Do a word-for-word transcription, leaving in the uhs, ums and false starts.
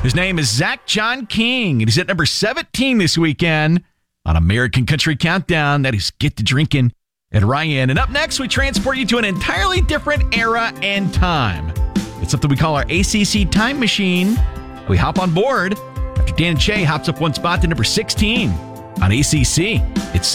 His name is Zach John King, and he's at number seventeen this weekend on American Country Countdown. That is Get to Drinking at Ryan. And up next, we transport you to an entirely different era and time. It's something we call our A C C Time Machine. We hop on board after Dan and Shay hops up one spot to number sixteen on A C C.